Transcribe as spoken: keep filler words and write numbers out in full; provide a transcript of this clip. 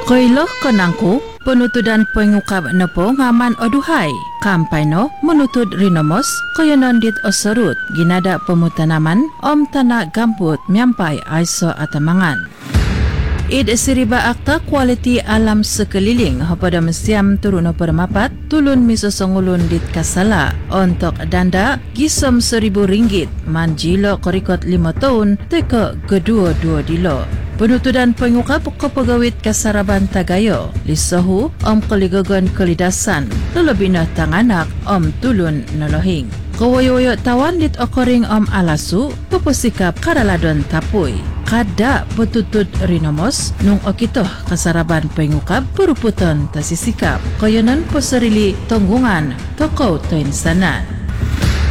Koiloh konangku, penutudan pengukap nepo ngaman oduhai. Kampai no menutut rinomos koyonon dit osorut ginada pemutanaman om tanah gambut miampai aiso atamangan. Id siriba akta kualiti alam sekeliling pada mesiam turun permapat tulun miso songulun dit kasala untuk danda gisom seribu ringgit manjilo korikot lima tahun teka kedua dua dilo. Penutudan pengukap kepegawit kasaraban Tagayo lisahu om keligogon kelidasan lelebina tanganak om tulun nolohing. Kawayo-wayo tawan dit okoring om alasu pepusikap karaladon tapui. Kada petutut rinomos nung okitoh kasaraban pengukap peruputan tasisikap. Koyonan poserili tonggungan toko toin sanan.